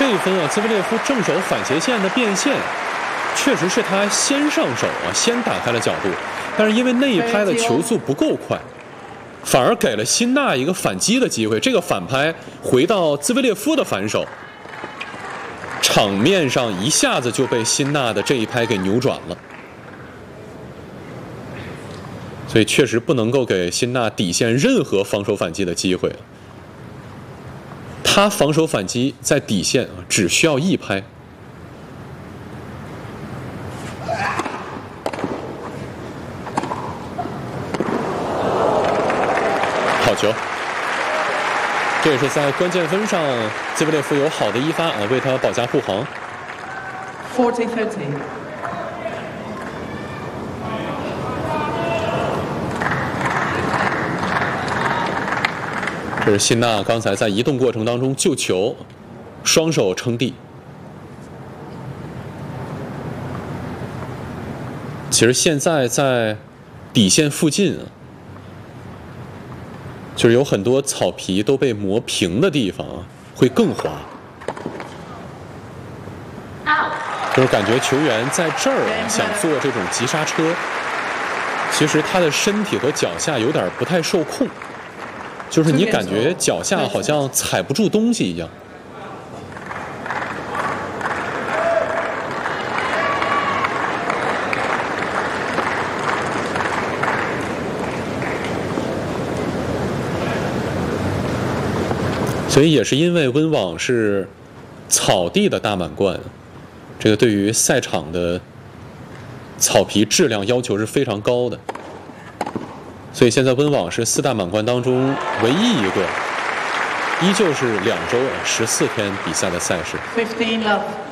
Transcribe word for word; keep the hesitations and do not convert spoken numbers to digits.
这一分啊，兹维列夫正手反斜线的变线，确实是他先上手啊，先打开了角度，但是因为那一拍的球速不够快，反而给了辛纳一个反击的机会。这个反拍回到兹维列夫的反手，场面上一下子就被辛纳的这一拍给扭转了。所以确实不能够给辛纳底线任何防守反击的机会。他防守反击在底线啊，只需要一拍。好球！这也是在关键分上，兹维列夫有好的一发啊，为他保驾护航。 forty thirty。 这是辛纳刚才在移动过程当中救球，双手撑地。其实现在在底线附近，就是有很多草皮都被磨平的地方啊，会更滑。就是感觉球员在这儿啊想做这种急刹车，其实他的身体和脚下有点不太受控。就是你感觉脚下好像踩不住东西一样。所以也是因为温网是草地的大满贯，这个对于赛场的草皮质量要求是非常高的。所以现在温网是四大满贯当中唯一一个依旧是两周十四天比赛的赛事。 fifteen love。